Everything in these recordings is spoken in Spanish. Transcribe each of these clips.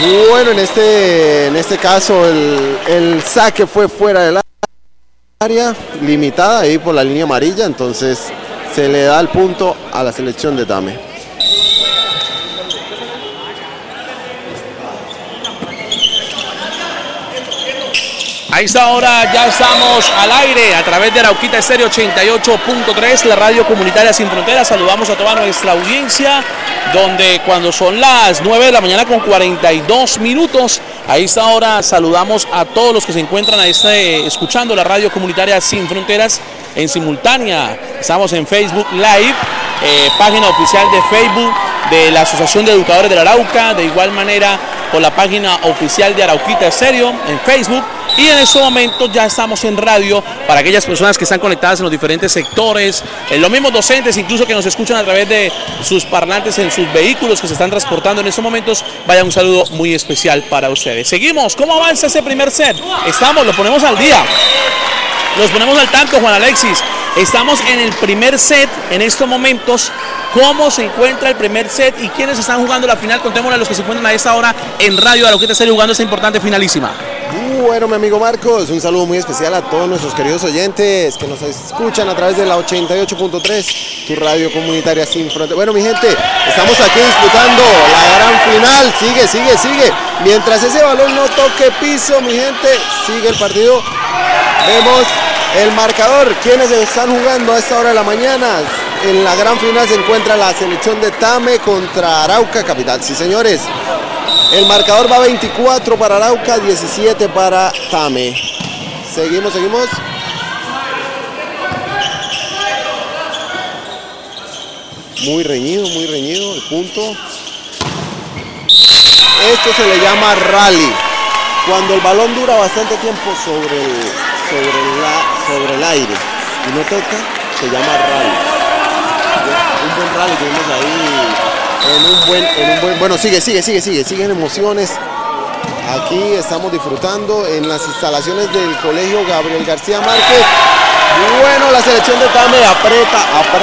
Bueno, en este caso el saque fue fuera del área, limitada ahí por la línea amarilla, entonces se le da el punto a la selección de Tame. A esta hora ya estamos al aire a través de Arauquita Estéreo 88.3, la radio comunitaria Sin Fronteras. Saludamos a toda nuestra audiencia, donde cuando son las 9 de la mañana con 42 minutos, a esta hora saludamos a todos los que se encuentran escuchando la radio comunitaria Sin Fronteras en simultánea. Estamos en Facebook Live, página oficial de Facebook de la Asociación de Educadores del Arauca, de igual manera por la página oficial de Arauquita Estéreo en Facebook. Y en este momento ya estamos en radio para aquellas personas que están conectadas en los diferentes sectores, los mismos docentes incluso que nos escuchan a través de sus parlantes en sus vehículos que se están transportando en estos momentos. Vaya un saludo muy especial para ustedes. Seguimos, ¿cómo avanza ese primer set? Lo ponemos al día. Los ponemos al tanto, Juan Alexis. Estamos en el primer set en estos momentos. ¿Cómo se encuentra el primer set y quiénes están jugando la final? Contémosle a los que se encuentran a esta hora en radio Arauquita Estéreo jugando esta importante finalísima. Bueno, mi amigo Marcos, un saludo muy especial a todos nuestros queridos oyentes que nos escuchan a través de la 88.3, tu radio comunitaria Sin Fronteras. Bueno, mi gente, estamos aquí disputando la gran final. Sigue. Mientras ese balón no toque piso, mi gente, sigue el partido. Vemos el marcador, quienes están jugando a esta hora de la mañana. En la gran final se encuentra la selección de Tame contra Arauca Capital. Sí, señores. El marcador va 24 para Arauca, 17 para Tame. Seguimos. Muy reñido el punto. Esto se le llama rally. Cuando el balón dura bastante tiempo sobre el aire y no toca, se llama rally. Un buen rally que vimos ahí. Bueno, siguen emociones. Aquí estamos disfrutando en las instalaciones del Colegio Gabriel García Márquez. Bueno, la selección de Tame aprieta.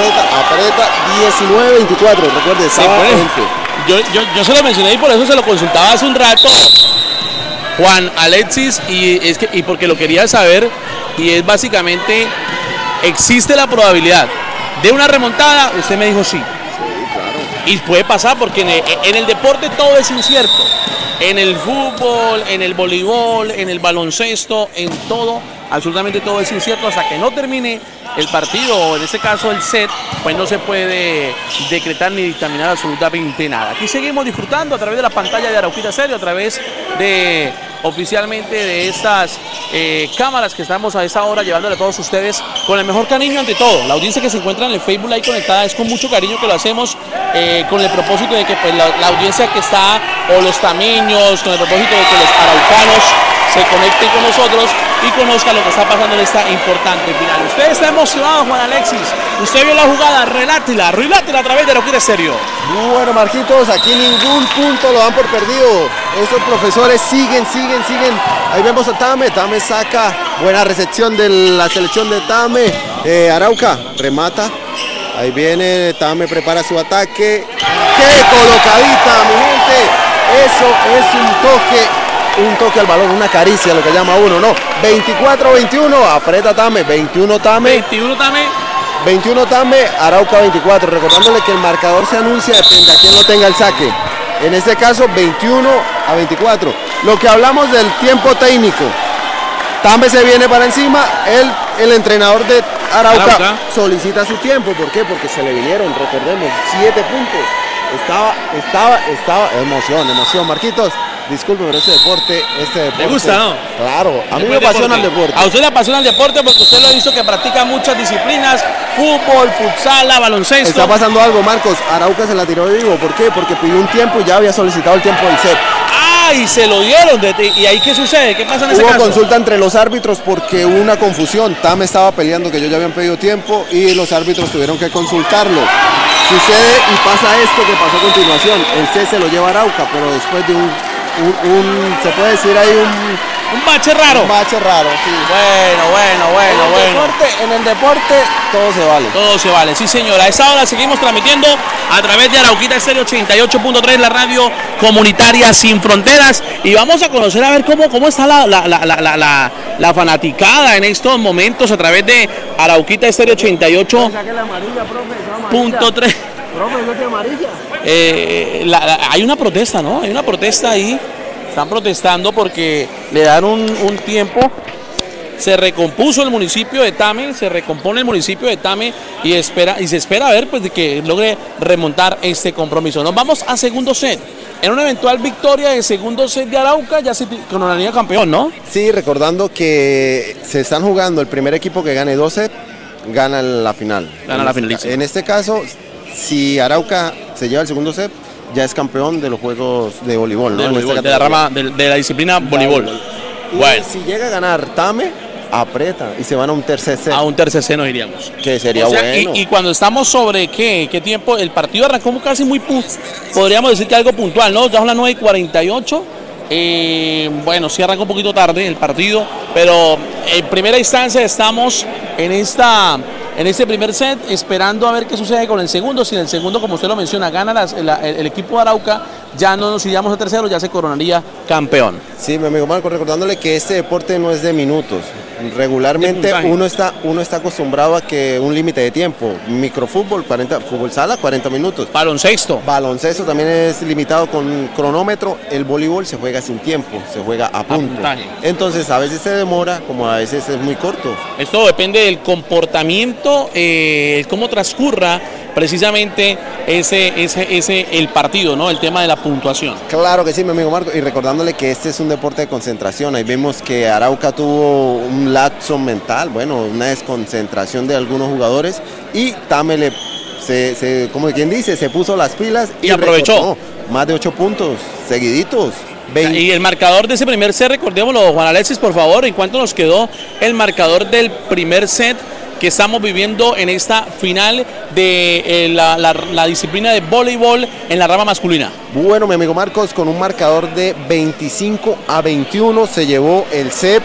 19-24, recuerde, yo se lo mencioné y por eso se lo consultaba hace un rato, Juan Alexis, y porque lo quería saber, y es básicamente, ¿existe la probabilidad de una remontada? Usted me dijo sí. Y puede pasar porque en el deporte todo es incierto. En el fútbol, en el voleibol, en el baloncesto, en todo, absolutamente todo es incierto hasta que no termine el partido, o en este caso el set, pues no se puede decretar ni dictaminar absolutamente nada. Aquí seguimos disfrutando a través de la pantalla de Arauquita Estéreo, a través de oficialmente de estas cámaras que estamos a esta hora llevándole a todos ustedes con el mejor cariño ante todo. La audiencia que se encuentra en el Facebook Live conectada es con mucho cariño que lo hacemos con el propósito de que pues, la audiencia que está, o los tameños, con el propósito de que los araucanos se conecten con nosotros y conozcan lo que está pasando en esta importante final. Usted está emocionado, Juan Alexis. Usted vio la jugada, relátela a través de Arauquita Estéreo. Bueno, Marquitos, aquí ningún punto lo dan por perdido. Estos profesores siguen. Ahí vemos a Tame saca, buena recepción de la selección de Tame. Arauca remata. Ahí viene, Tame prepara su ataque. ¡Qué colocadita, mi gente! Eso es un toque al balón, una caricia, lo que llama uno, ¿no? 24-21, aprieta Tame, 21 Tame, Arauca 24, recordándole que el marcador se anuncia, depende a quién lo tenga el saque. En este caso, 21-24. Lo que hablamos del tiempo técnico, Tame se viene para encima, el entrenador de Arauca solicita su tiempo. ¿Por qué? Porque se le vinieron, recordemos, 7 puntos. Estaba emoción, Marquitos. Disculpe, pero este deporte. ¿Le gusta, no? Claro, a mí me apasiona el deporte. A usted le apasiona el deporte porque usted lo ha visto que practica muchas disciplinas: fútbol, futsal, baloncesto. Está pasando algo, Marcos. Arauca se la tiró de vivo. ¿Por qué? Porque pidió un tiempo y ya había solicitado el tiempo del set. Y se lo dieron. ¿Y ahí qué sucede? ¿Qué pasa en ese caso? Hubo consulta entre los árbitros porque hubo una confusión. Tame estaba peleando que ellos ya habían pedido tiempo y los árbitros tuvieron que consultarlo. Sucede y pasa esto que pasó a continuación. El set se lo lleva Arauca, pero después de se puede decir ahí Un bache raro. Un bache raro, sí. Bueno. En el deporte todo se vale. Todo se vale, sí señora. A esta hora seguimos transmitiendo a través de Arauquita Estéreo 88.3, la radio comunitaria Sin Fronteras. Y vamos a conocer a ver cómo está la fanaticada en estos momentos a través de Arauquita Estéreo 88.3. Hay una protesta, ¿no? Hay una protesta ahí. Están protestando porque le dan un tiempo. Se recompuso el municipio de Tame, se recompone el municipio de Tame y se espera a ver pues de que logre remontar este compromiso. Nos vamos a segundo set. En una eventual victoria de segundo set de Arauca ya se coronaría campeón, ¿no? Sí, recordando que se están jugando el primer equipo que gane 2 sets, gana la final. Gana la finalísima. En este caso, si Arauca se lleva el segundo set, ya es campeón de los juegos de voleibol, ¿no? De la rama de la disciplina voleibol. Bueno, si llega a ganar Tame, aprieta y se van a un tercer set. A un tercer set nos iríamos. Que sería bueno. Y cuando estamos sobre qué tiempo, el partido arrancó casi muy podríamos decir que algo puntual, ¿no? Ya son las 9:48. Bueno, sí arrancó un poquito tarde el partido, pero en primera instancia estamos en este primer set esperando a ver qué sucede con el segundo. Si en el segundo, como usted lo menciona, gana el equipo de Arauca, ya no nos iríamos a tercero, ya se coronaría campeón. Sí, mi amigo Marco, recordándole que este deporte no es de minutos. Regularmente uno está acostumbrado a que un límite de tiempo. Microfútbol, fútbol sala, 40 minutos. Baloncesto También es limitado con cronómetro. El voleibol se juega sin tiempo, se juega a punto. Entonces a veces se demora, como a veces es muy corto. Esto depende del comportamiento, cómo transcurra precisamente el partido, ¿no? El tema de la puntuación. Claro que sí, mi amigo Marco, y recordándole que este es un deporte de concentración. Ahí vemos que Arauca tuvo un lapso mental, una desconcentración de algunos jugadores, y Tame como quien dice, se puso las pilas y aprovechó. Más de 8 puntos seguiditos. 20. Y el marcador de ese primer set, recordémoslo, Juan Alexis, por favor, ¿en cuánto nos quedó el marcador del primer set que estamos viviendo en esta final de la disciplina de voleibol en la rama masculina? Bueno, mi amigo Marcos, con un marcador de 25-21 se llevó el set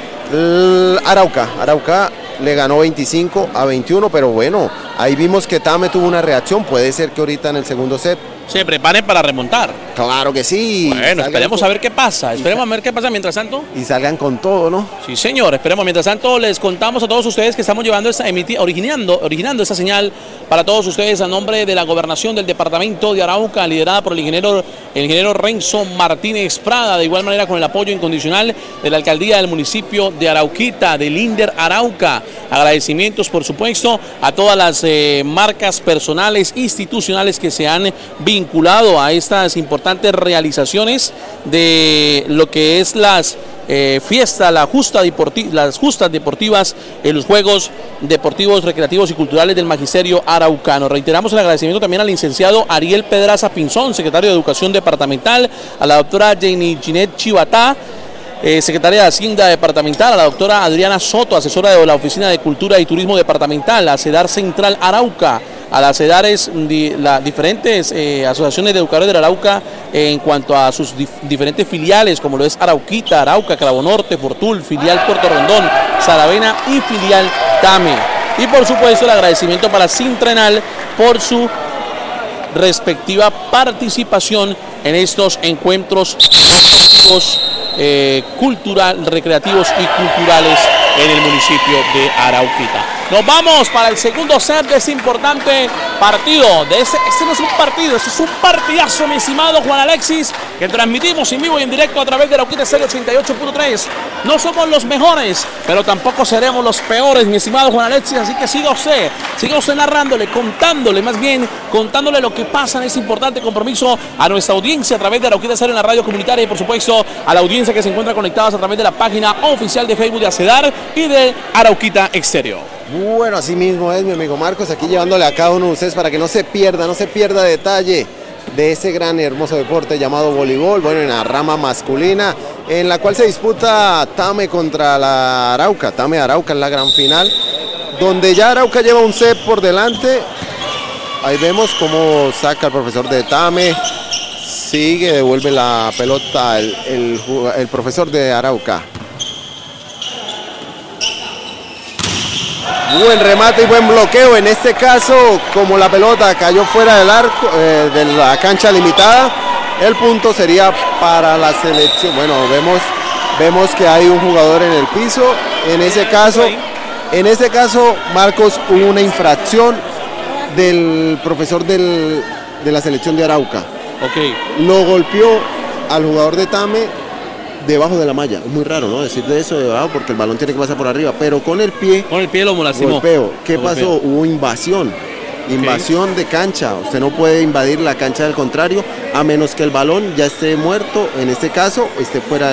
Arauca le ganó 25-21, pero bueno, ahí vimos que Tame tuvo una reacción. Puede ser que ahorita en el segundo set se preparen para remontar. Claro que sí. Bueno, esperemos a ver qué pasa. Esperemos a ver qué pasa mientras tanto. Y salgan con todo, ¿no? Sí, señor. Esperemos. Mientras tanto, les contamos a todos ustedes que estamos llevando originando esta señal para todos ustedes a nombre de la gobernación del departamento de Arauca, liderada por el ingeniero Renzo Martínez Prada, de igual manera con el apoyo incondicional de la alcaldía del municipio de Arauquita, del INDER Arauca. Agradecimientos, por supuesto, a todas las marcas personales, institucionales que se han vinculado a estas importantes realizaciones de lo que es las fiestas, las justas deportivas, los Juegos Deportivos, Recreativos y Culturales del Magisterio Araucano. Reiteramos el agradecimiento también al licenciado Ariel Pedraza Pinzón, secretario de Educación Departamental, a la doctora Jenny Ginette Chivatá, secretaria de Hacienda Departamental, a la doctora Adriana Soto, asesora de la Oficina de Cultura y Turismo Departamental, a CEDAR Central Arauca, a las CEDARes, las diferentes asociaciones de educadores de Arauca en cuanto a sus diferentes filiales, como lo es Arauquita, Arauca, Cravo Norte, Fortul, filial Puerto Rondón, Saravena y filial Tame. Y por supuesto el agradecimiento para Sintrenal por su respectiva participación en estos encuentros recreativos y culturales en el municipio de Arauquita. Nos vamos para el segundo set de este importante partido. Este no es un partido, este es un partidazo, mi estimado Juan Alexis, que transmitimos en vivo y en directo a través de Arauquita Estéreo 88.3. No somos los mejores, pero tampoco seremos los peores, mi estimado Juan Alexis, así que siga usted narrándole, contándole lo que pasa en este importante compromiso a nuestra audiencia a través de Arauquita Estéreo en la radio comunitaria y por supuesto a la audiencia que se encuentra conectadas a través de la página oficial de Facebook de ACEDAR y de Arauquita Estéreo. Bueno, así mismo es, mi amigo Marcos, aquí llevándole a cada uno de ustedes para que no se pierda detalle de ese gran y hermoso deporte llamado voleibol, en la rama masculina, en la cual se disputa Tame contra la Arauca. Tame Arauca es la gran final, donde ya Arauca lleva un set por delante. Ahí vemos cómo saca el profesor de Tame, devuelve la pelota el profesor de Arauca. Buen remate y buen bloqueo. En este caso, como la pelota cayó fuera del arco, de la cancha limitada, el punto sería para la selección. Bueno, vemos que hay un jugador en el piso. En ese caso, Marcos, hubo una infracción del profesor de la selección de Arauca. Okay. Lo golpeó al jugador de Tame debajo de la malla. Es muy raro, ¿no? Decir de eso de debajo porque el balón tiene que pasar por arriba, pero con el pie lo lastimó. Golpeo. ¿Qué pasó? Hubo invasión de cancha. Usted no puede invadir la cancha del contrario a menos que el balón ya esté muerto, en este caso esté fuera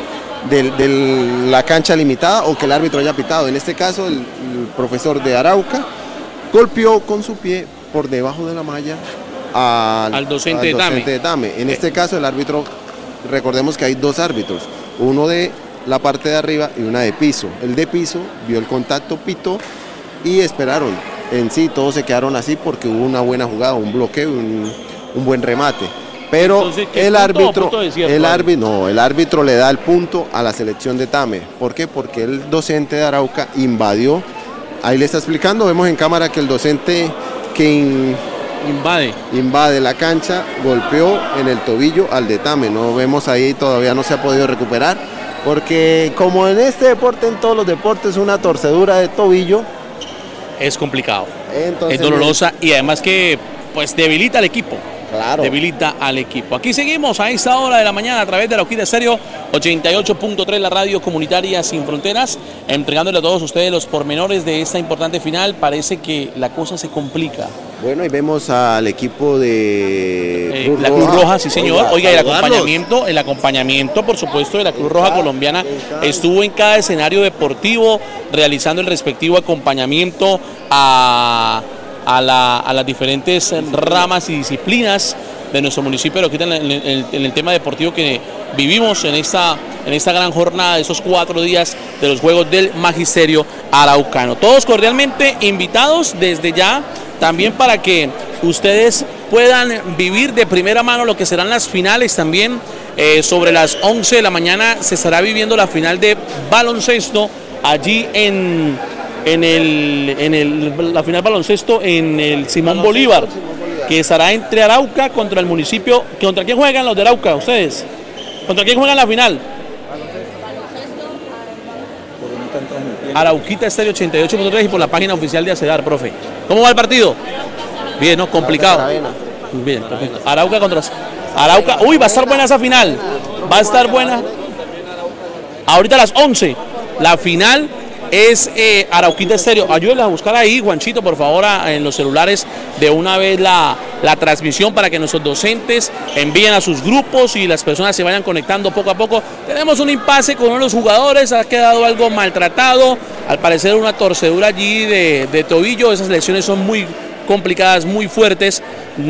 de la cancha limitada o que el árbitro haya pitado. En este caso el profesor de Arauca golpeó con su pie por debajo de la malla al docente de Tame. En este caso el árbitro, recordemos que hay dos árbitros, uno de la parte de arriba y una de piso. El de piso vio el contacto, pitó y esperaron. En sí todos se quedaron así porque hubo una buena jugada, un bloqueo, un buen remate. Pero entonces, el árbitro le da el punto a la selección de Tame. ¿Por qué? Porque el docente de Arauca invadió. Ahí le está explicando, vemos en cámara que el docente que invade la cancha, golpeó en el tobillo al de Tame. No vemos ahí, todavía no se ha podido recuperar, porque como en este deporte, en todos los deportes, una torcedura de tobillo es complicado, entonces, es dolorosa y además que pues debilita al equipo. Claro. Debilita al equipo. Aquí seguimos a esta hora de la mañana a través de Arauquita Estéreo 88.3, la radio comunitaria sin fronteras, entregándole a todos ustedes los pormenores de esta importante final. Parece que la cosa se complica. Bueno, y vemos al equipo de la Cruz Roja, sí señor. Oiga, el acompañamiento, por supuesto, de la Cruz Roja colombiana estuvo en cada escenario deportivo realizando el respectivo acompañamiento a las diferentes ramas y disciplinas de nuestro municipio, lo quitan en el tema deportivo que vivimos en esta gran jornada de esos 4 días de los Juegos del Magisterio Araucano. Todos cordialmente invitados desde ya, también para que ustedes puedan vivir de primera mano lo que serán las finales también. Sobre las 11 de la mañana se estará viviendo la final de baloncesto allí la final baloncesto en el Simón Bolívar, que estará entre Arauca contra el municipio. ¿Contra quién juegan los de Arauca, ustedes? ¿Contra quién juegan la final? Arauquita Estéreo 88.3 y por la página oficial de ACEDAR, profe. ¿Cómo va el partido? Bien, ¿no? Complicado. Bien, perfecto. Arauca contra Arauca. Uy, va a estar buena esa final. Va a estar buena. Ahorita a las 11, la final es Arauquita Estéreo. Ayúdenles a buscar ahí, Juanchito, por favor, en los celulares de una vez la transmisión para que nuestros docentes envíen a sus grupos y las personas se vayan conectando poco a poco. Tenemos un impasse con uno de los jugadores, ha quedado algo maltratado, al parecer una torcedura allí de tobillo. Esas lesiones son muy complicadas, muy fuertes,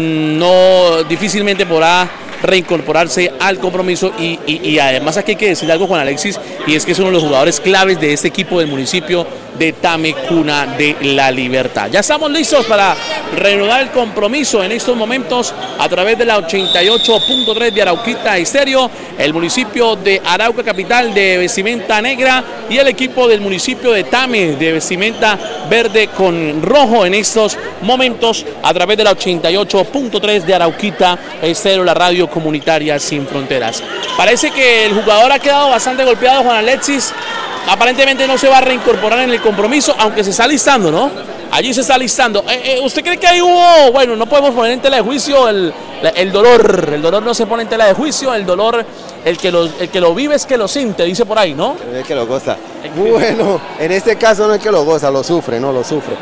no difícilmente podrá reincorporarse al compromiso y además aquí hay que decir algo, Juan Alexis, y es que es uno de los jugadores claves de este equipo del municipio de Tame, cuna de la libertad. Ya estamos listos para reanudar el compromiso en estos momentos a través de la 88.3 de Arauquita Estéreo, el municipio de Arauca capital de vestimenta negra y el equipo del municipio de Tame de vestimenta verde con rojo en estos momentos a través de la 88.3 de Arauquita Estéreo, la radio comunitaria sin fronteras. Parece que el jugador ha quedado bastante golpeado, Juan Alexis. Aparentemente no se va a reincorporar en el compromiso, aunque se está listando, ¿no? Allí se está listando. ¿Usted cree que ahí hubo, bueno, no podemos poner en tela de juicio el dolor? El dolor no se pone en tela de juicio, el dolor, el que lo vive es que lo siente, dice por ahí, ¿no? Es que lo goza. Bueno, en este caso no es que lo goza, lo sufre, no lo sufre.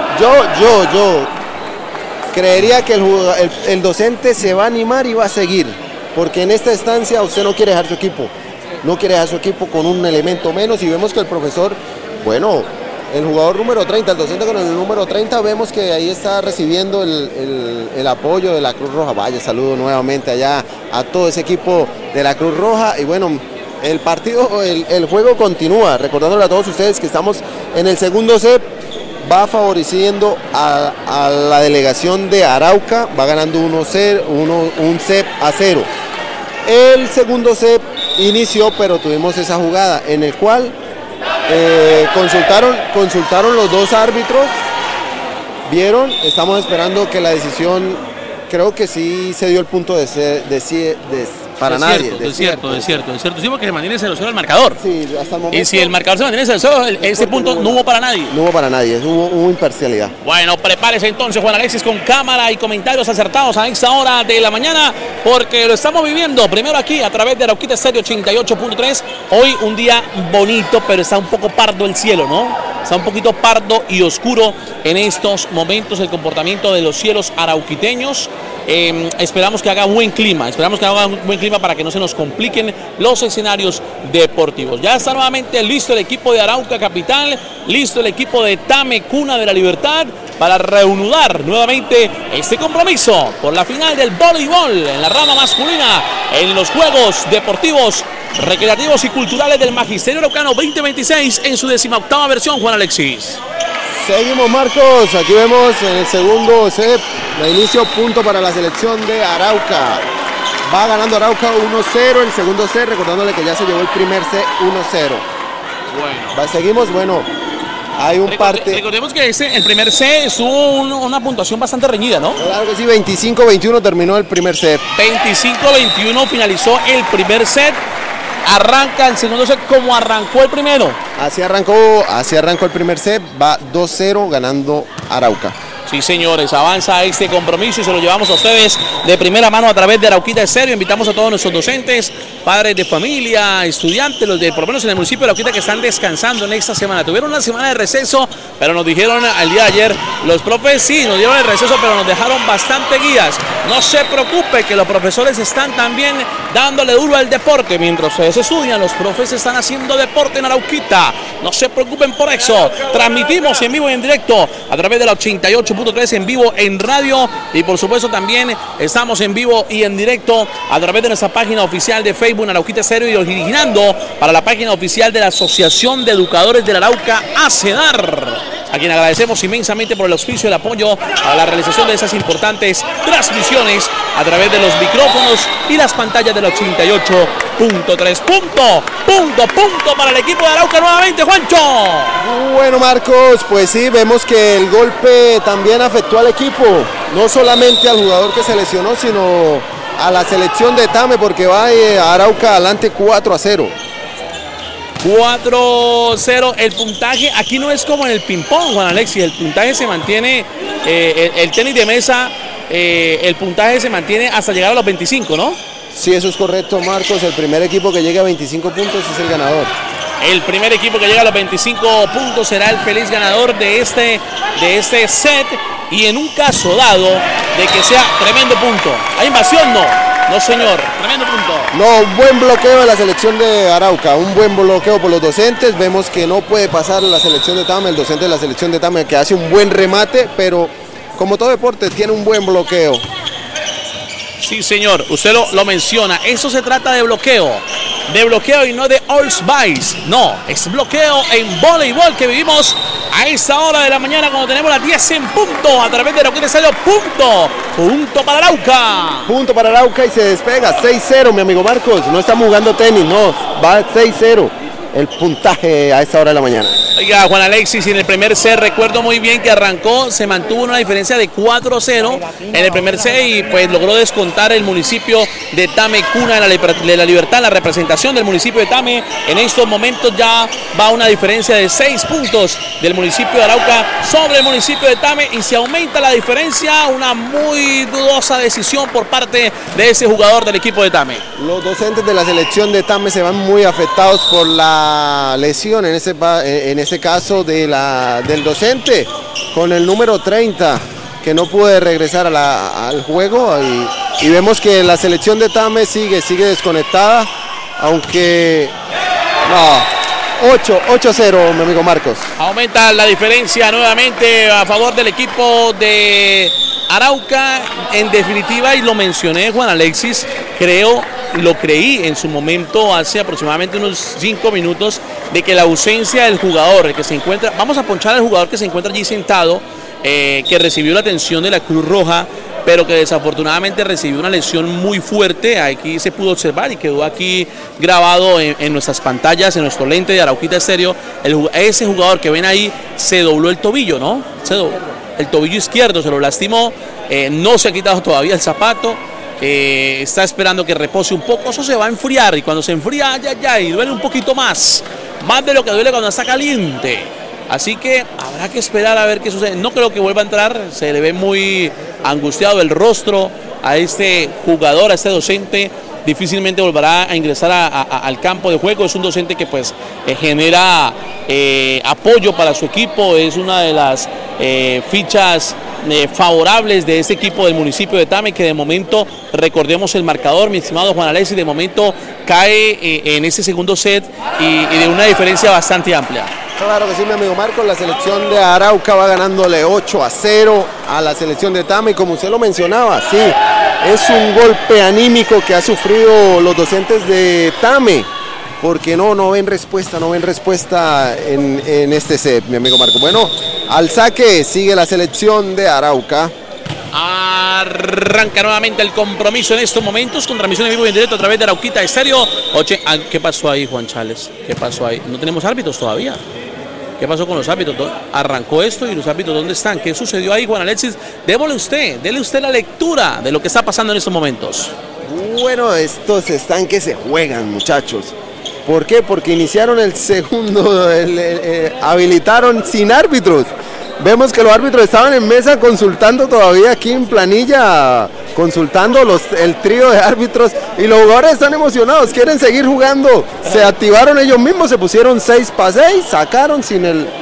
Yo creería que el docente se va a animar y va a seguir, porque en esta instancia usted no quiere dejar su equipo. No quiere dejar su equipo con un elemento menos y vemos que el profesor, bueno, el jugador número 30, el docente con el número 30, vemos que ahí está recibiendo el apoyo de la Cruz Roja. Vaya, saludo nuevamente allá a todo ese equipo de la Cruz Roja y bueno, el partido, el juego continúa, recordándole a todos ustedes que estamos en el segundo set, va favoreciendo a la delegación de Arauca, va ganando un set a 0. El segundo set inició, pero tuvimos esa jugada en el cual Consultaron los dos árbitros, vieron, estamos esperando que la decisión, creo que sí se dio el punto para nadie. Es cierto. Sí, porque se mantiene 0-0 el marcador. Sí, hasta el momento. Y si el marcador se mantiene 0-0, ese punto no hubo para nadie. No hubo para nadie, hubo imparcialidad. Bueno, prepárese entonces, Juan Alexis, con cámara y comentarios acertados a esta hora de la mañana, porque lo estamos viviendo primero aquí a través de Arauquita Estéreo 88.3. Hoy un día bonito, pero está un poco pardo el cielo, ¿no? Está un poquito pardo y oscuro en estos momentos el comportamiento de los cielos arauquiteños. Esperamos que haga buen clima, para que no se nos compliquen los escenarios deportivos. Ya está nuevamente listo el equipo de Arauca Capital, listo el equipo de Tame, Cuna de la Libertad, para reanudar nuevamente este compromiso por la final del voleibol en la rama masculina en los Juegos Deportivos, Recreativos y Culturales del Magisterio Araucano 2026 en su 18ª versión, Juan Alexis. Seguimos, Marcos, aquí vemos en el segundo set, de inicio, punto para la selección de Arauca. Va ganando Arauca 1-0 el segundo set, recordándole que ya se llevó el primer set 1-0. Bueno. Seguimos, hay un parte. Recordemos que el primer set estuvo una puntuación bastante reñida, ¿no? Claro que sí, 25-21 terminó el primer set. 25-21 finalizó el primer set. Arranca el segundo set como arrancó el primero. Así arrancó el primer set, va 2-0 ganando Arauca. Sí, señores, avanza este compromiso y se lo llevamos a ustedes de primera mano a través de Arauquita Estéreo. Invitamos a todos nuestros docentes, padres de familia, estudiantes, los de por lo menos en el municipio de Arauquita, que están descansando en esta semana. Tuvieron una semana de receso, pero nos dijeron el día de ayer, los profes sí, nos dieron el receso, pero nos dejaron bastante guías. No se preocupe, que los profesores están también dándole duro al deporte. Mientras ustedes estudian, los profes están haciendo deporte en Arauquita. No se preocupen por eso. Transmitimos en vivo y en directo a través de la 88.3 en vivo en radio, y por supuesto también estamos en vivo y en directo a través de nuestra página oficial de Facebook Arauquita Estéreo, y originando para la página oficial de la Asociación de Educadores del Arauca, ACEDAR, a quien agradecemos inmensamente por el auspicio y el apoyo a la realización de esas importantes transmisiones a través de los micrófonos y las pantallas del 88.3. Punto para el equipo de Arauca nuevamente, Juancho. Bueno, Marcos, pues sí, vemos que el golpe también afectó al equipo, no solamente al jugador que se lesionó, sino a la selección de Tame, porque va a Arauca adelante 4-0. 4-0, el puntaje aquí no es como en el ping-pong, Juan Alexis, el puntaje se mantiene, el tenis de mesa, el puntaje se mantiene hasta llegar a los 25, ¿no? Sí, eso es correcto, Marcos, el primer equipo que llegue a 25 puntos es el ganador. El primer equipo que llega a los 25 puntos será el feliz ganador de este set, y en un caso dado de que sea tremendo punto, ¿hay invasión? No señor, tremendo punto. No, un buen bloqueo de la selección de Arauca, un buen bloqueo por los docentes. Vemos que no puede pasar la selección de Tame, el docente de la selección de Tame, que hace un buen remate, pero como todo deporte tiene un buen bloqueo. Sí, señor, usted lo menciona, eso se trata de bloqueo y no de Old Spice. No, es bloqueo en voleibol que vivimos a esta hora de la mañana, cuando tenemos las 10 en punto a través de Arauquita Estéreo. Punto para Arauca. Punto para Arauca y se despega 6-0, mi amigo Marcos. No estamos jugando tenis, no, va 6-0 el puntaje a esta hora de la mañana. Oiga, Juan Alexis, en el primer set recuerdo muy bien que arrancó, se mantuvo una diferencia de 4-0 en el primer set, y pues logró descontar el municipio de Tame, Cuna de la Libertad, la representación del municipio de Tame. En estos momentos ya va una diferencia de 6 puntos del municipio de Arauca sobre el municipio de Tame, y se aumenta la diferencia, una muy dudosa decisión por parte de ese jugador del equipo de Tame. Los docentes de la selección de Tame se van muy afectados por la lesión, en ese caso del docente con el número 30, que no puede regresar al juego, y vemos que la selección de Tame sigue desconectada, aunque no, 8-0, mi amigo Marcos. Aumenta la diferencia nuevamente a favor del equipo de Arauca. En definitiva, y lo mencioné, Juan Alexis, lo creí en su momento hace aproximadamente unos 5 minutos, de que la ausencia del jugador que se encuentra, vamos a ponchar al jugador que se encuentra allí sentado, que recibió la atención de la Cruz Roja, pero que desafortunadamente recibió una lesión muy fuerte. Aquí se pudo observar y quedó aquí grabado en nuestras pantallas, en nuestro lente de Arauquita Estéreo. Ese jugador que ven ahí se dobló el tobillo, ¿no? El tobillo izquierdo se lo lastimó, no se ha quitado todavía el zapato. Está esperando que repose un poco, eso se va a enfriar y cuando se enfría y duele un poquito más de lo que duele cuando está caliente, así que habrá que esperar a ver qué sucede. No creo que vuelva a entrar, se le ve muy angustiado el rostro a este jugador, a este docente. Difícilmente volverá a ingresar al campo de juego. Es un docente que pues genera apoyo para su equipo, es una de las fichas favorables de este equipo del municipio de Tame, que de momento, recordemos el marcador, mi estimado Juan Alexis, de momento cae en ese segundo set y de una diferencia bastante amplia. Claro que sí, mi amigo Marcos, la selección de Arauca va ganándole 8-0 a la selección de Tame, y como usted lo mencionaba, sí, es un golpe anímico que ha sufrido los docentes de Tame, porque no ven respuesta en este set, mi amigo Marcos. Bueno, al saque sigue la selección de Arauca. Arranca nuevamente el compromiso en estos momentos con transmisión en vivo y en directo a través de Arauquita Estéreo. ¿Qué pasó ahí, Juan Chales? ¿Qué pasó ahí? No tenemos árbitros todavía. ¿Qué pasó con los árbitros? Arrancó esto y los árbitros, ¿dónde están? ¿Qué sucedió ahí, Juan Alexis? Dele usted la lectura de lo que está pasando en estos momentos. Bueno, estos están que se juegan, muchachos. ¿Por qué? Porque iniciaron el segundo, habilitaron sin árbitros. Vemos que los árbitros estaban en mesa consultando todavía aquí en planilla, consultando el trío de árbitros, y los jugadores están emocionados, quieren seguir jugando. Se activaron ellos mismos, se pusieron 6-6, sacaron sin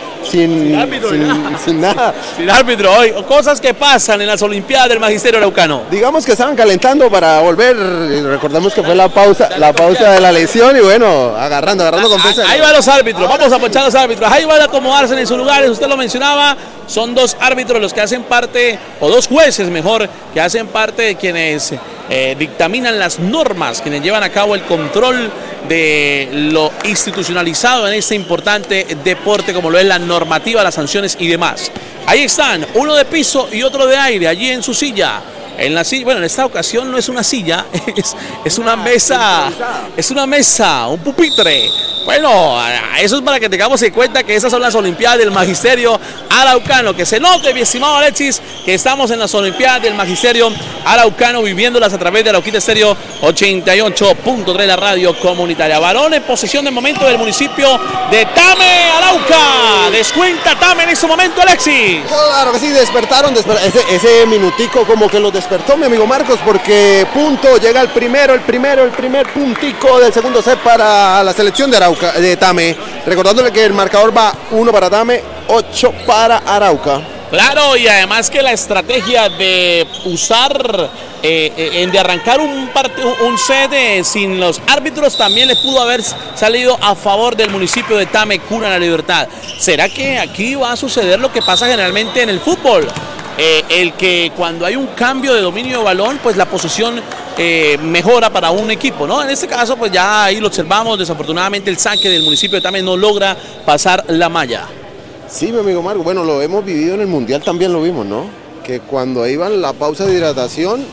nada. Sin árbitro, hoy, cosas que pasan en las Olimpiadas del Magisterio Araucano. Digamos que estaban calentando para volver, recordemos que fue la pausa de la lesión, y bueno, agarrando confianza. Ahí van los árbitros, vamos a ponchar los árbitros, ahí van a acomodarse en sus lugares, usted lo mencionaba, son dos árbitros los que hacen parte, o dos jueces mejor, que hacen parte de quienes dictaminan las normas, quienes llevan a cabo el control de lo institucionalizado en este importante deporte como lo es la normativa, las sanciones y demás. Ahí están, uno de piso y otro de aire, allí en su silla. En la silla, bueno, en esta ocasión no es una silla, es una mesa, un pupitre. Bueno, eso es para que tengamos en cuenta que esas son las Olimpiadas del Magisterio Araucano. Que se note, mi estimado Alexis, que estamos en las Olimpiadas del Magisterio Araucano, viviéndolas a través de Arauquita Estéreo 88.3, la radio comunitaria. Balón en posesión de momento del municipio de Tame, Arauca. Descuenta Tame en este momento, Alexis. Claro que sí, despertaron ese minutico como que los despertó, mi amigo Marcos, porque punto, llega el primer puntico del segundo set para la selección de Arauca, de Tame, recordándole que el marcador va 1 para Tame, 8 para Arauca. Claro, y además que la estrategia de usar, de arrancar un set sin los árbitros también le pudo haber salido a favor del municipio de Tame, Cuna de la Libertad. ¿Será que aquí va a suceder lo que pasa generalmente en el fútbol? El que cuando hay un cambio de dominio de balón, pues la posición mejora para un equipo, ¿no? En este caso, pues ya ahí lo observamos, desafortunadamente el saque del municipio de Tame no logra pasar la malla. Sí, mi amigo Marco, bueno, lo hemos vivido en el Mundial, también lo vimos, ¿no? Que cuando iban la pausa de hidratación,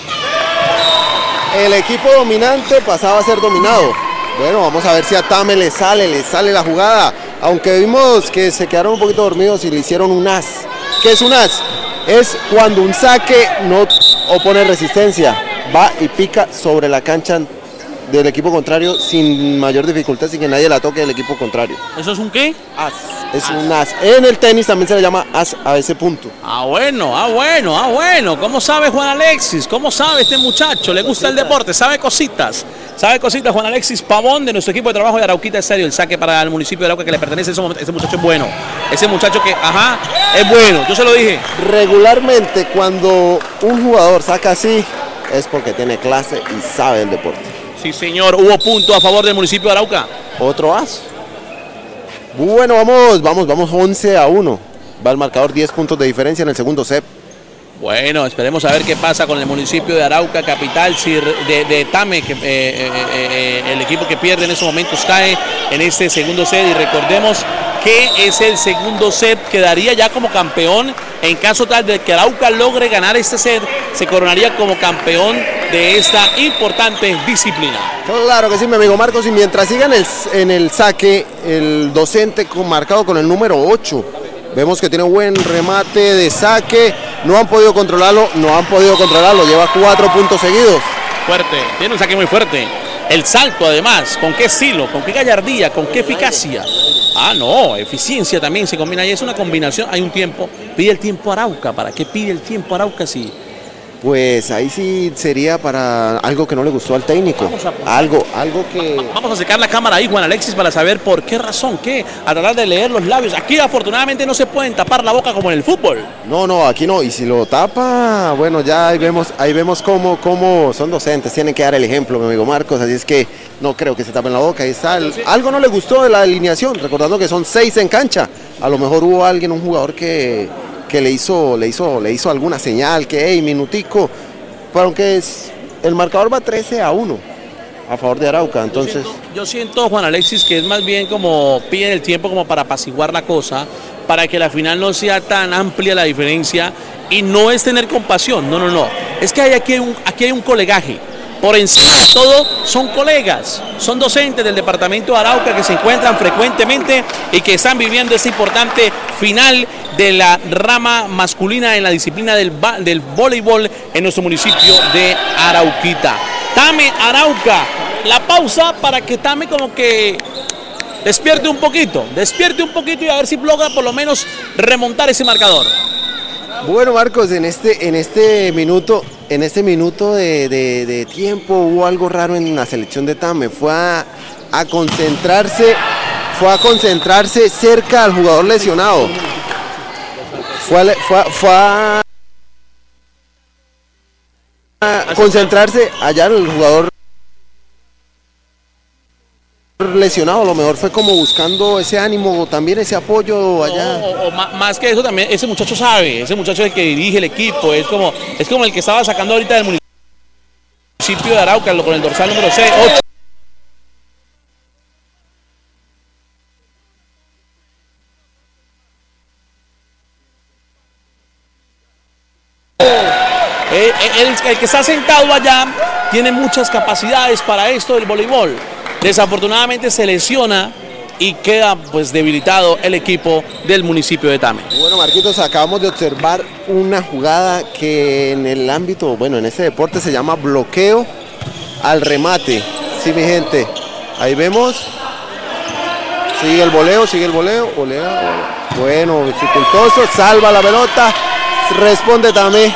el equipo dominante pasaba a ser dominado. Bueno, vamos a ver si a Tame le sale la jugada, aunque vimos que se quedaron un poquito dormidos y le hicieron un as. ¿Qué es un as? Es cuando un saque no opone resistencia, va y pica sobre la cancha del equipo contrario sin mayor dificultad, sin que nadie la toque del equipo contrario. ¿Eso es un qué? As, es un as. En el tenis también se le llama as a ese punto. Bueno. ¿Cómo sabe Juan Alexis? ¿Cómo sabe este muchacho? ¿Le gusta el deporte? ¿Sabe cositas? Juan Alexis Pavón, de nuestro equipo de trabajo de Arauquita Estéreo. El saque para el municipio de Arauca que le pertenece. Ese muchacho es bueno. Ese muchacho que, es bueno. Yo se lo dije. Regularmente cuando un jugador saca así es porque tiene clase y sabe el deporte. Sí, señor. Hubo punto a favor del municipio de Arauca. Otro as. Bueno, vamos 11-1. Va el marcador, 10 puntos de diferencia en el segundo set. Bueno, esperemos a ver qué pasa con el municipio de Arauca, capital de Tame, que el equipo que pierde en estos momentos cae en este segundo set. Y recordemos que es el segundo set, quedaría ya como campeón. En caso tal de que Arauca logre ganar este set, se coronaría como campeón de esta importante disciplina. Claro que sí, mi amigo Marcos, y mientras sigan en el saque, el docente marcado con el número 8, vemos que tiene buen remate de saque, no han podido controlarlo, lleva 4 puntos seguidos. Fuerte, tiene un saque muy fuerte. El salto además, con qué estilo, con qué gallardía, con qué eficacia. No, eficiencia también se combina ahí, es una combinación, hay un tiempo. Pide el tiempo Arauca, ¿para qué pide el tiempo Arauca si? Pues ahí sí sería para algo que no le gustó al técnico. Algo que... Vamos a acercar la cámara ahí, Juan Alexis, para saber por qué razón, a tratar de leer los labios. Aquí afortunadamente no se pueden tapar la boca como en el fútbol. No, aquí no, y si lo tapa, bueno, ya ahí vemos cómo son docentes, tienen que dar el ejemplo, mi amigo Marcos, así es que no creo que se tapen la boca, ahí está. Algo no le gustó de la alineación, recordando que son 6 en cancha, a lo mejor hubo un jugador que le hizo alguna señal, que hey, minutico, pero aunque el marcador va 13-1 a favor de Arauca, entonces... Yo siento, Juan Alexis, que es más bien como piden el tiempo como para apaciguar la cosa, para que la final no sea tan amplia la diferencia, y no es tener compasión, no, es que aquí hay un colegaje. Por encima de todo son colegas, son docentes del departamento de Arauca que se encuentran frecuentemente y que están viviendo esta importante final de la rama masculina en la disciplina del voleibol en nuestro municipio de Arauquita. Tame Arauca, la pausa para que Tame como que despierte un poquito y a ver si logra por lo menos remontar ese marcador. Bueno, Marcos, en este minuto de tiempo hubo algo raro en la selección de Tame. Fue a concentrarse cerca al jugador lesionado. Fue a concentrarse allá en el jugador lesionado, a lo mejor fue como buscando ese ánimo, también ese apoyo allá. Más que eso también, ese muchacho sabe, ese muchacho es el que dirige el equipo, es como el que estaba sacando ahorita del municipio de Arauca con el dorsal número 6, 8. El que está sentado allá tiene muchas capacidades para esto del voleibol. Desafortunadamente se lesiona y queda pues debilitado el equipo del municipio de Tame. Bueno, Marquitos, acabamos de observar una jugada que en el ámbito, en este deporte se llama bloqueo al remate. Sí, mi gente, ahí vemos. Sigue el voleo, volea. Bueno, dificultoso, salva la pelota, responde Tame.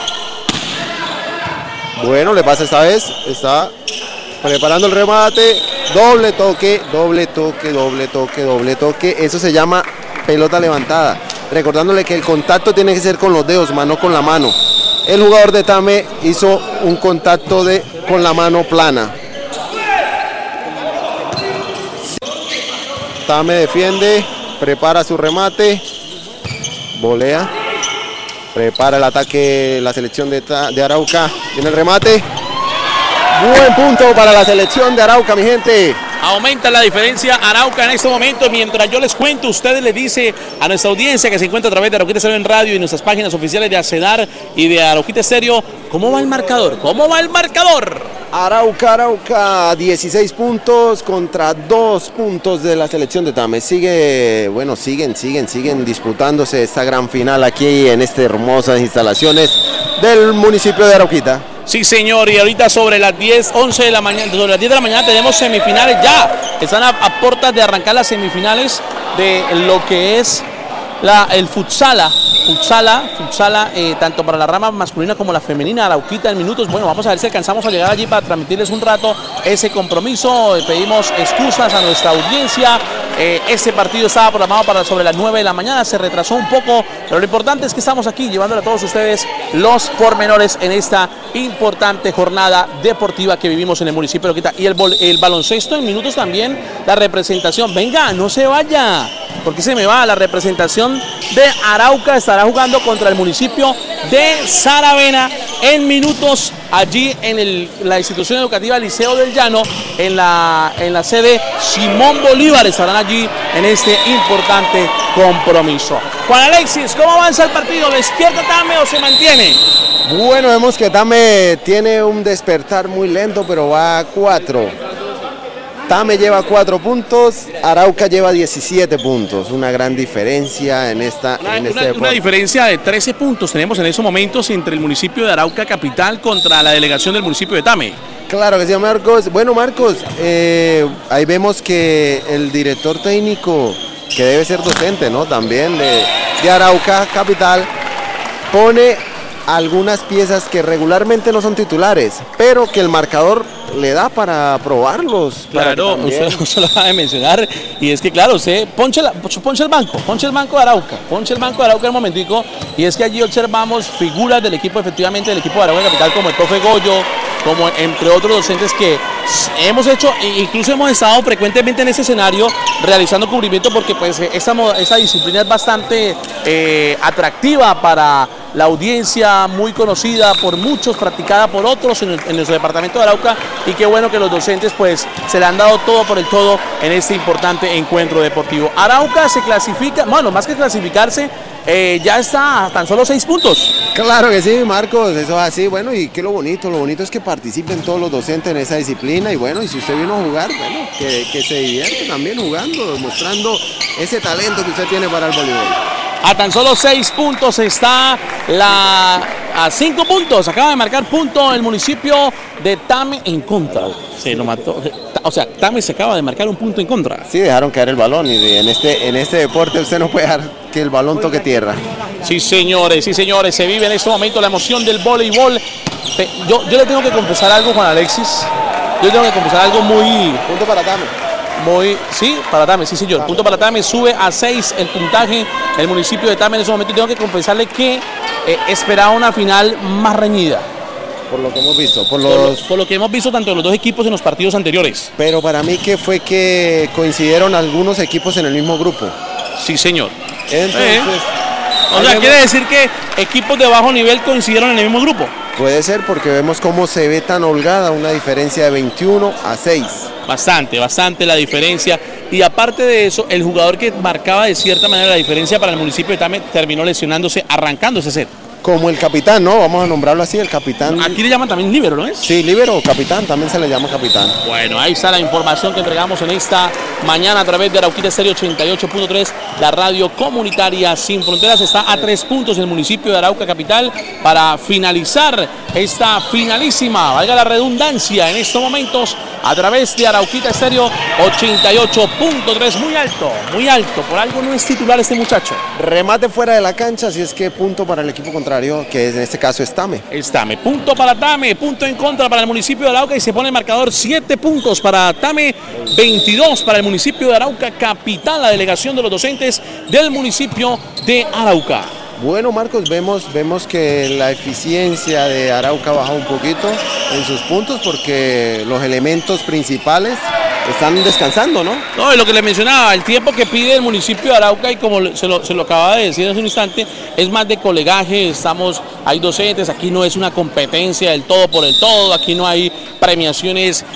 Bueno, le pasa esta vez, está preparando el remate, doble toque, eso se llama pelota levantada, recordándole que el contacto tiene que ser con los dedos, mano con la mano. El jugador de Tame hizo un contacto con la mano plana. Tame defiende, prepara su remate, volea. Prepara el ataque la selección de Arauca. Viene el remate. Buen punto para la selección de Arauca, mi gente. Aumenta la diferencia Arauca en este momento. Mientras yo les cuento, ustedes le dice a nuestra audiencia que se encuentra a través de Arauquita Estéreo en radio y nuestras páginas oficiales de ACEDAR y de Arauquita Estéreo, ¿cómo va el marcador? Arauca, 16 puntos contra 2 puntos de la selección de Tame. Siguen disputándose esta gran final aquí en estas hermosas instalaciones del municipio de Arauquita. Sí, señor, y ahorita sobre las 10 de la mañana tenemos semifinales ya. Están a puertas de arrancar las semifinales de lo que es el futsala, tanto para la rama masculina como la femenina. Arauquita en minutos. Bueno, vamos a ver si alcanzamos a llegar allí para transmitirles un rato ese compromiso. Pedimos excusas a nuestra audiencia. Este partido estaba programado para sobre las 9 de la mañana, se retrasó un poco, pero lo importante es que estamos aquí llevándole a todos ustedes los pormenores en esta importante jornada deportiva que vivimos en el municipio de Arauquita. Y el baloncesto en minutos también, la representación. Venga, no se vaya, porque se me va. La representación de Arauca estará jugando contra el municipio de Saravena en minutos allí en la institución educativa Liceo del Llano, en la sede Simón Bolívar. Estarán allí en este importante compromiso. Juan Alexis, ¿cómo avanza el partido? ¿Despierta Tame o se mantiene? Bueno, vemos que Tame tiene un despertar muy lento, pero va a 4. Tame lleva 4 puntos, Arauca lleva 17 puntos, una gran diferencia en este deporte. Una diferencia de 13 puntos tenemos en estos momentos entre el municipio de Arauca capital contra la delegación del municipio de Tame. Claro que sí, Marcos. Bueno, Marcos, ahí vemos que el director técnico, que debe ser docente, ¿no? También de Arauca capital, pone algunas piezas que regularmente no son titulares, pero que el marcador le da para probarlos. Claro, usted lo acaba de mencionar, y es que claro, usted ponche el banco de Arauca, en un momentico, y es que allí observamos figuras del equipo, efectivamente del equipo de Arauca capital, como el profe Goyo, como entre otros docentes que hemos hecho, incluso hemos estado frecuentemente en ese escenario realizando cubrimiento, porque pues esta disciplina es bastante atractiva para la audiencia, muy conocida por muchos, practicada por otros en nuestro departamento de Arauca, y qué bueno que los docentes pues se le han dado todo por el todo en este importante encuentro deportivo. Arauca se clasifica, bueno, más que clasificarse, ya está a tan solo 6 puntos. Claro que sí, Marcos, eso es así. Bueno, y que lo bonito es que participen todos los docentes en esa disciplina, y bueno, y si usted vino a jugar, bueno, que se divierte también jugando, demostrando ese talento que usted tiene para el voleibol. A tan solo 6 puntos está a 5 puntos, acaba de marcar punto el municipio de Tame en contra. Se lo mató. O sea, Tame se acaba de marcar un punto en contra. Sí, dejaron caer el balón, y en este deporte usted no puede dejar que el balón toque tierra. Sí, señores, se vive en este momento la emoción del voleibol. Yo le tengo que confesar algo, Juan Alexis. Yo tengo que confesar algo muy... Punto para Tame. Sí, para Tame, sí señor. Punto para Tame, sube a 6 el puntaje el municipio de Tame en ese momento. Y tengo que confesarle que esperaba una final más reñida. Por lo que hemos visto. Por lo que hemos visto tanto de los dos equipos en los partidos anteriores. Pero para mí que fue que coincidieron algunos equipos en el mismo grupo. Sí, señor. Entonces... O sea, quiere decir que equipos de bajo nivel coincidieron en el mismo grupo. Puede ser, porque vemos cómo se ve tan holgada una diferencia de 21-6. Bastante la diferencia. Y aparte de eso, el jugador que marcaba de cierta manera la diferencia para el municipio de Tame terminó lesionándose arrancando ese set. Como el capitán, ¿no? Vamos a nombrarlo así, el capitán. Aquí le llaman también líbero, ¿no es? Sí, líbero o capitán, también se le llama capitán. Bueno, ahí está la información que entregamos en esta mañana a través de Arauquita Estéreo 88.3, la radio comunitaria Sin Fronteras. Está a 3 puntos el municipio de Arauca capital para finalizar esta finalísima, valga la redundancia, en estos momentos a través de Arauquita Estéreo 88.3. Muy alto, por algo no es titular este muchacho. Remate fuera de la cancha, así es que punto para el equipo contrario, que en este caso es Tame. Punto para Tame, punto en contra para el municipio de Arauca, y se pone el marcador 7 puntos para Tame, 22 para el municipio de Arauca capital, la delegación de los docentes del municipio de Arauca. Bueno, Marcos, vemos que la eficiencia de Arauca baja un poquito en sus puntos, porque los elementos principales están descansando, ¿no? No, es lo que le mencionaba, el tiempo que pide el municipio de Arauca, y como se lo acaba de decir hace un instante, es más de colegaje, hay docentes, aquí no es una competencia del todo por el todo, aquí no hay premiaciones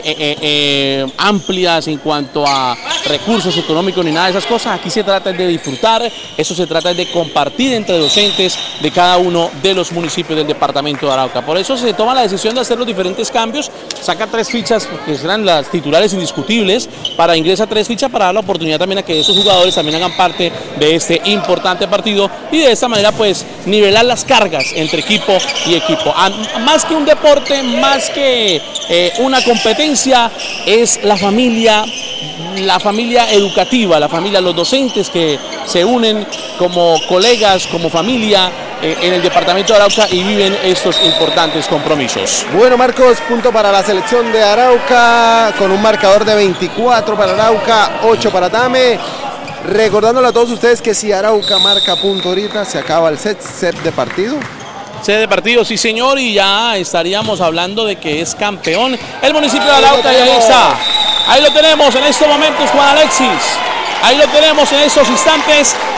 amplias en cuanto a recursos económicos ni nada de esas cosas. Aquí se trata de disfrutar, eso se trata de compartir entre docentes de cada uno de los municipios del departamento de Arauca. Por eso se toma la decisión de hacer los diferentes cambios, saca 3 fichas que serán las titulares indiscutibles, para ingresar 3 fichas para dar la oportunidad también a que esos jugadores también hagan parte de este importante partido, y de esta manera pues nivelar las cargas entre equipo y equipo. Más que un deporte, más que una competencia, es la familia educativa, los docentes que se unen como colegas, como familia en el departamento de Arauca, y viven estos importantes compromisos. Bueno, Marcos, punto para la selección de Arauca, con un marcador de 24 para Arauca, 8 para Tame. Recordándole a todos ustedes que si Arauca marca punto ahorita, se acaba el set de partido. Set de partido, sí señor, y ya estaríamos hablando de que es campeón el municipio de Arauca, y ahí está. Ahí lo tenemos en estos momentos, Juan Alexis. Ahí lo tenemos en estos instantes.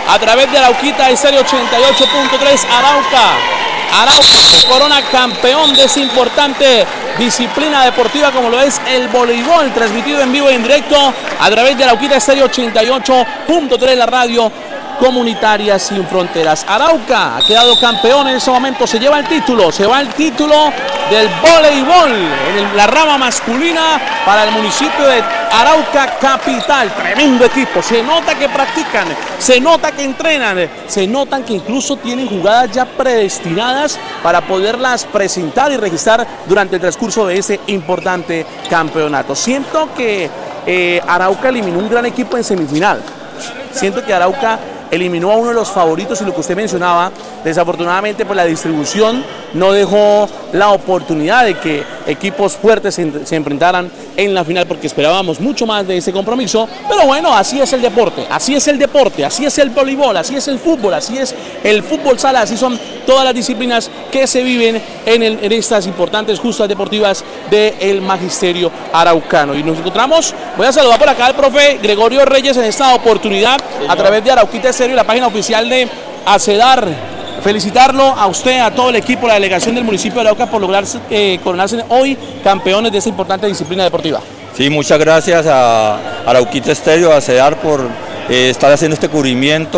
a través de Arauquita Estéreo 88.3. Arauca se corona campeón de esa importante disciplina deportiva como lo es el voleibol, transmitido en vivo y en directo a través de Arauquita Estéreo 88.3, la radio comunitaria sin fronteras. Arauca ha quedado campeón en ese momento, se va el título del voleibol en la rama masculina para el municipio de Arauca Capital. Tremendo equipo, se nota que practican, se nota que entrenan, se notan que incluso tienen jugadas ya predestinadas para poderlas presentar y registrar durante el transcurso de ese importante campeonato. Siento que Arauca eliminó un gran equipo en semifinal. Siento que Arauca eliminó a uno de los favoritos y lo que usted mencionaba, desafortunadamente pues la distribución no dejó la oportunidad de que equipos fuertes se enfrentaran en la final porque esperábamos mucho más de ese compromiso, pero bueno, así es el deporte, así es el voleibol, así es el fútbol, así es el fútbol sala, así son todas las disciplinas que se viven en estas importantes justas deportivas del magisterio araucano. Y nos encontramos, voy a saludar por acá al profe Gregorio Reyes en esta oportunidad a través de Arauquita Estéreo y la página oficial de ACEDAR. Felicitarlo a usted, a todo el equipo, la delegación del municipio de Arauca por lograr coronarse hoy campeones de esta importante disciplina deportiva. Sí, muchas gracias a Arauquita Estéreo, a ACEDAR por estar haciendo este cubrimiento